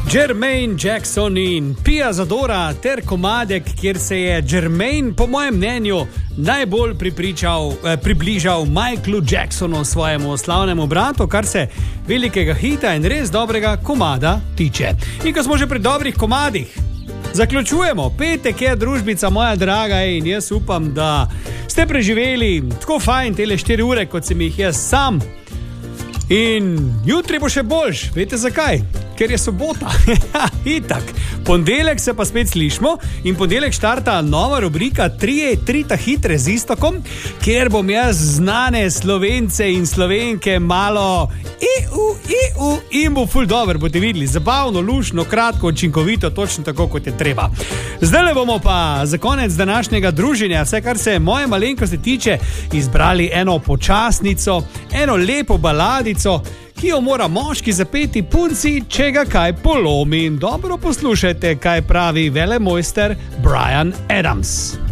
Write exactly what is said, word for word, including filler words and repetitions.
Jermaine Jackson in Pia Zadora ter komadek, kjer se je Jermaine, po mojem mnenju, najbolj pripričal, eh, približal Michaelu Jacksonu, svojemu slavnemu bratu, kar se velikega hita in res dobrega komada tiče. In ko smo že pri dobrih komadih, zaključujemo. Petek je, družbica moja draga, in jaz upam, da ste preživeli tako fajn tele štiri ure, kot sem jih jaz sam. In jutri bo še boljš, veste zakaj? Ker je sobota. Itak. Pondelek se pa spet slišmo in pondelek štarta nova rubrika Trije trita hitre z Istokom, kjer bom jaz znane Slovence in Slovenke malo eu, eu in bo ful dober, boste videli, zabavno, lušno, kratko, učinkovito, točno tako, kot je treba. Zdaj bomo pa za konec današnjega druženja, vse kar se moje malenkosti tiče, izbrali eno počasnico, eno lepo baladico, ki jo mora moški zapeti punci, če ga kaj polomi. In dobro poslušajte, kaj pravi velemojster Bryan Adams.